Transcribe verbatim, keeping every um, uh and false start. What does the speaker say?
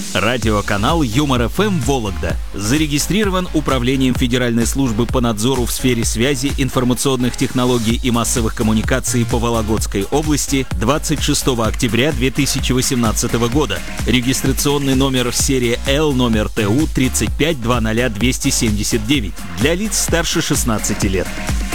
Радиоканал Юмор эф эм Вологда зарегистрирован Управлением Федеральной службы по надзору в сфере связи, информационных технологий и массовых коммуникаций по Вологодской области двадцать шестого октября две тысячи восемнадцатого года. Регистрационный номер серия Л номер Т У тридцать пять двадцать двести семьдесят девять для лиц старше шестнадцати лет.